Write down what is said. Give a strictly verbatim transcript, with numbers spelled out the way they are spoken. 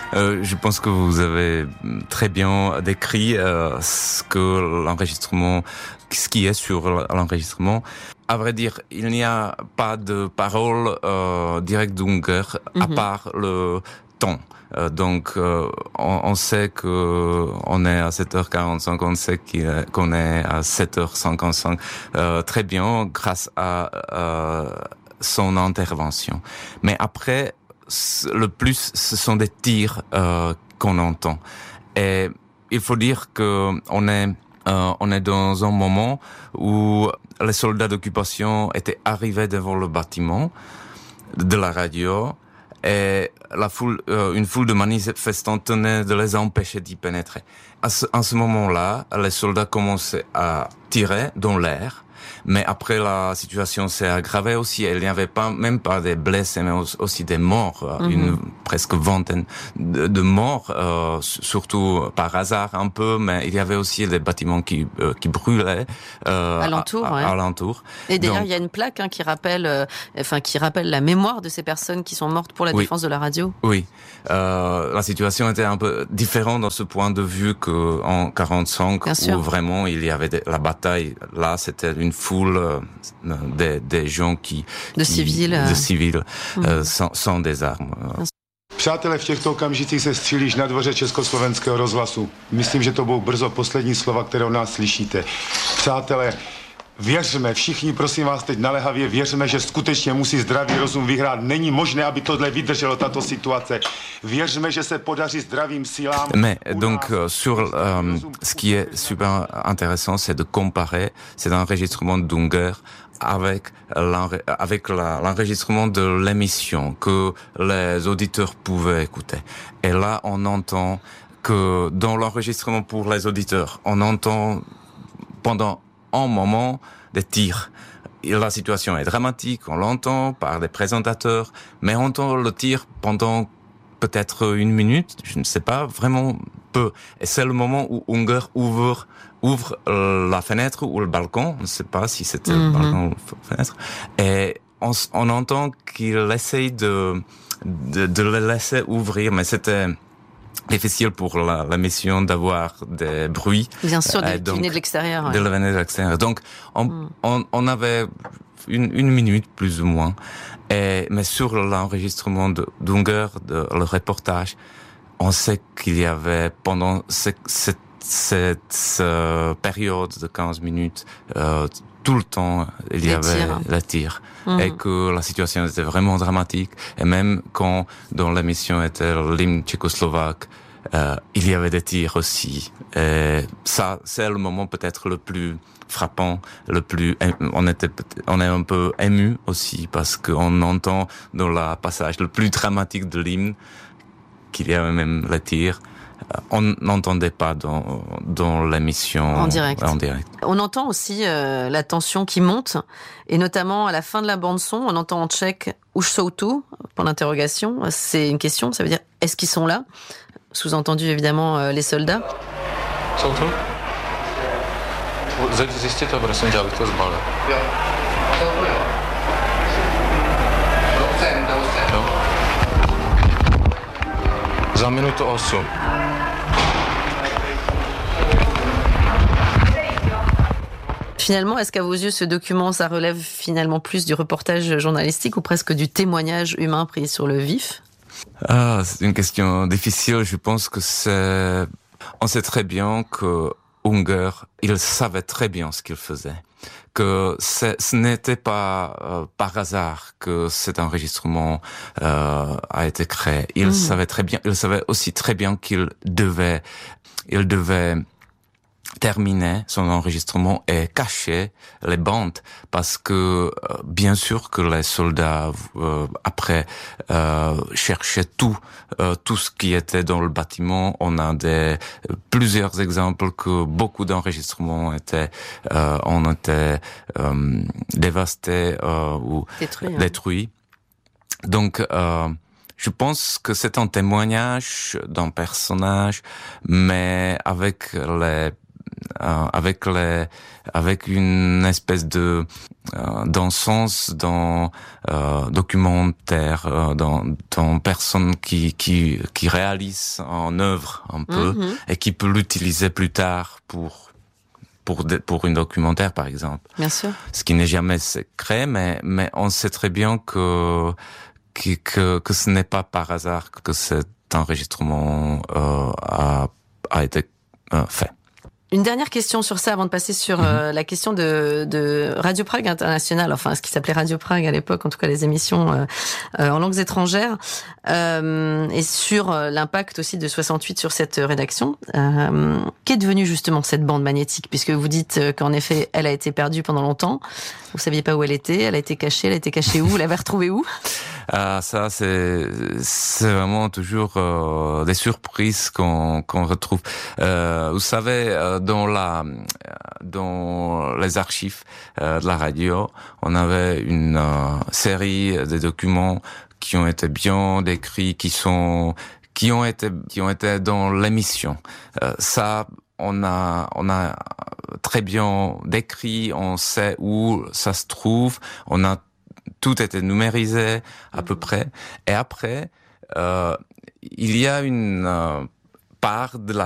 Euh, je pense que vous avez très bien décrit euh, ce que l'enregistrement, ce qui est sur l'enregistrement. À vrai dire, il n'y a pas de parole euh, directe d'Unger mm-hmm. à part le temps. Euh, donc, euh, on, on sait que on est à sept heures quarante-cinq, on sait qu'on est à sept heures cinquante-cinq euh, très bien grâce à euh, son intervention. Mais après, le plus, ce sont des tirs euh, qu'on entend. Et il faut dire que on est euh, on est dans un moment où les soldats d'occupation étaient arrivés devant le bâtiment de la radio. Et la foule, euh, une foule de manifestants tenait de les empêcher d'y pénétrer. À ce, à ce moment-là, les soldats commençaient à tirer dans l'air. Mais après, la situation s'est aggravée aussi. Il n'y avait pas, même pas des blessés, mais aussi des morts. Mm-hmm. Une presque vingtaine de, de morts, euh, surtout par hasard un peu, mais il y avait aussi des bâtiments qui, euh, qui brûlaient. Euh, alentour, à, ouais. alentour. Et d'ailleurs, il y a une plaque hein, qui rappelle, euh, enfin, qui rappelle la mémoire de ces personnes qui sont mortes pour la oui. défense de la radio. Oui. Euh, la situation était un peu différente dans ce point de vue que en quarante-cinq, où vraiment il y avait de, la bataille. Là, c'était une foule euh, des, des gens qui... De qui, civils. De civils, mmh. euh, sans, sans des armes. Přátelé, v těchto okamžicích se střílíš na dvoře Československého rozhlasu. Myslím, že to budou brzo poslední slova, které od nás slyšíte. Přátelé, věřme, všichni prosím vás teď naléhavě, věřme, že skutečně musí zdravý rozum vyhrát. Není možné, aby tohle vydrželo, tato situace. Věřme, že se podaří zdravým silám. Mais donc euh, sur euh, ce qui est super intéressant, c'est de comparer cet enregistrement d'Unger avec l'enre- avec la, l'enregistrement de l'émission que les auditeurs pouvaient écouter. Et là, on entend que dans l'enregistrement pour les auditeurs, on entend pendant un moment des tirs. Et la situation est dramatique, on l'entend par des présentateurs, mais on entend le tir pendant peut-être une minute, je ne sais pas, vraiment peu. Et c'est le moment où Unger ouvre, ouvre la fenêtre ou le balcon, je ne sais pas si c'était mm-hmm. le balcon ou la fenêtre, et on, on entend qu'il essaye de, de, de le laisser ouvrir, mais c'était difficile pour la, la mission d'avoir des bruits. Bien sûr, euh, qui venaient de l'extérieur. Ouais. De venir de l'extérieur. Donc, on, mm. on, on avait une, une minute plus ou moins. Et, mais sur l'enregistrement de, d'Unger, de, le reportage, on sait qu'il y avait pendant cette, cette, cette euh, période de quinze minutes, euh, tout le temps, il y les avait tirs. les tirs. Mmh. Et que la situation était vraiment dramatique. Et même quand dans l'émission était l'hymne tchécoslovaque, euh, il y avait des tirs aussi. Et ça, c'est le moment peut-être le plus frappant, le plus, on était, on est un peu ému aussi parce qu'on entend dans le passage le plus dramatique de l'hymne qu'il y avait même les tirs. On n'entendait pas dans, dans l'émission en direct. en direct. On entend aussi euh, la tension qui monte, et notamment à la fin de la bande-son, on entend en tchèque « Už jsou tu ?» pour l'interrogation. C'est une question, ça veut dire « Est-ce qu'ils sont là ?» Sous-entendu évidemment euh, les soldats. Jsou tu? Zjistěte to, prosím tě, abych to zbalil. Jo. Za minutu osm. Finalement, est-ce qu'à vos yeux, ce document, ça relève finalement plus du reportage journalistique ou presque du témoignage humain pris sur le vif ? Ah, c'est une question difficile. Je pense que c'est... On sait très bien que Unger, il savait très bien ce qu'il faisait. Que c'est, ce n'était pas euh, par hasard que cet enregistrement euh, a été créé. Il mmh. savait très bien, il savait aussi très bien qu'il devait, il devait terminer son enregistrement et cacher les bandes parce que euh, bien sûr que les soldats euh, après euh, cherchaient tout euh, tout ce qui était dans le bâtiment. On a des plusieurs exemples que beaucoup d'enregistrements étaient euh, ont été euh, dévastés euh, ou détruits. Hein. détruits. Donc euh, je pense que c'est un témoignage d'un personnage, mais avec les avec les, avec une espèce de euh, d'encens dans euh, documentaire, euh, dans dans personnes qui qui qui réalisent en œuvre un peu mm-hmm. et qui peut l'utiliser plus tard pour pour de, pour une documentaire par exemple. Bien sûr. Ce qui n'est jamais secret, mais mais on sait très bien que que que, que ce n'est pas par hasard que cet enregistrement euh, a a été euh, fait. Une dernière question sur ça avant de passer sur euh, la question de, de Radio Prague International, enfin ce qui s'appelait Radio Prague à l'époque, en tout cas les émissions euh, euh, en langues étrangères, euh, et sur euh, l'impact aussi de soixante-huit sur cette rédaction. Euh, qu'est devenue justement cette bande magnétique, puisque vous dites qu'en effet elle a été perdue pendant longtemps, vous saviez pas où elle était, elle a été cachée, elle a été cachée où, vous l'avez retrouvée où? Ah, ça, c'est c'est vraiment toujours euh, des surprises qu'on qu'on retrouve. Euh, vous savez, euh, dans la dans les archives euh, de la radio, on avait une euh, série de documents qui ont été bien décrits, qui sont qui ont été qui ont été dans l'émission. Euh, ça, on a on a très bien décrit, on sait où ça se trouve, on a tout était numérisé à peu près. Et après, euh, il y a une euh, part de la